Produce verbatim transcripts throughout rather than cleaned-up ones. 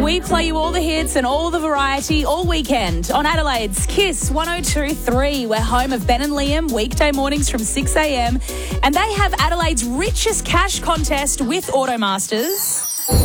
We play you all the hits and all the variety all weekend on Adelaide's Kiss one oh two point three. We're home of Ben and Liam, weekday mornings from six a.m. And they have Adelaide's richest cash contest with Automasters.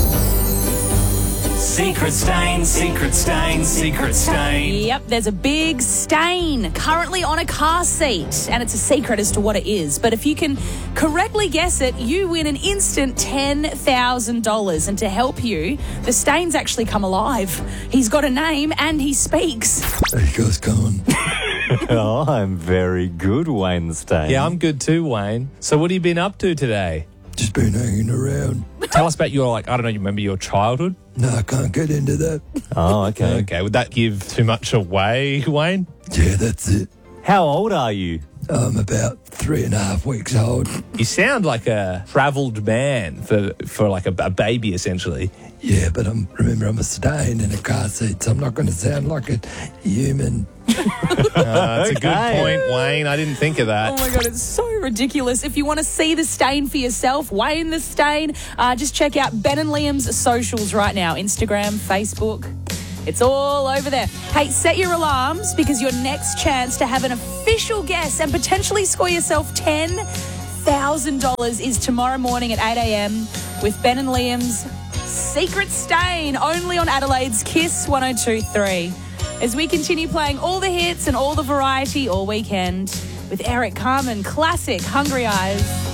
Secret stain, secret stain, secret stain. Yep, there's a big stain currently on a car seat, and it's a secret as to what it is. But if you can correctly guess it, you win an instant ten thousand dollars. And to help you, the stain's actually come alive. He's got a name and he speaks. Hey, guys, going? Oh, I'm very good, Wayne Stain. Yeah, I'm good too, Wayne. So what have you been up to today? Just been hanging around. Tell us about your, like, I don't know, you remember your childhood? No, I can't get into that. Oh, okay. Okay, would that give too much away, Wayne? Yeah, that's it. How old are you? I'm about three and a half weeks old. You sound like a travelled man for, for like a, a baby, essentially. Yeah, but I'm remember I'm a stain in a car seat, so I'm not going to sound like a human. Uh, that's a good Okay. point, Wayne. I didn't think of that. Oh my God, it's so ridiculous. If you want to see the stain for yourself, Wayne the Stain, uh, just check out Ben and Liam's socials right now. Instagram, Facebook. It's all over there. Hey, set your alarms because your next chance to have an official guess and potentially score yourself ten thousand dollars is tomorrow morning at eight a.m. with Ben and Liam's Secret Stain, only on Adelaide's Kiss one oh two point three. As we continue playing all the hits and all the variety all weekend with Eric Carmen, classic Hungry Eyes.